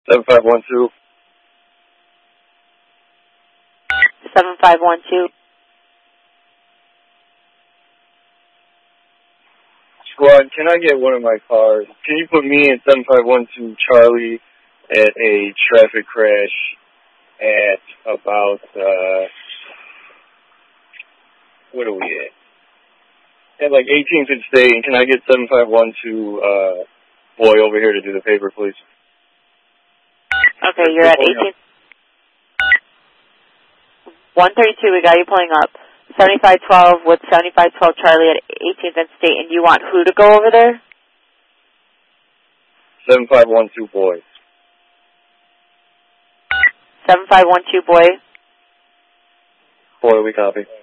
7512. 7512. Squad, can I get one of my cars? Can you put me and 7512 Charlie at a traffic crash at about, what are we at? At like 18th and State, and can I get 7512, boy over here to do the paper, please? Okay, you're at 18th. 132, we got you pulling up. 7512 with 7512 Charlie at 18th and State, and you want who to go over there? 7512 boy. 7512 boy. Boy, we copy.